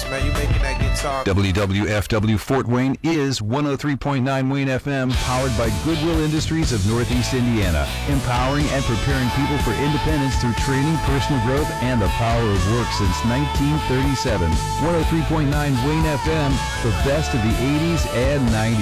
Yes, man, you making that guitar. WWFW Fort Wayne is 103.9 Wayne FM, powered by Goodwill Industries of Northeast Indiana, empowering and preparing people for independence through training, personal growth, and the power of work since 1937. 103.9 Wayne FM, the best of the 80s and 90s.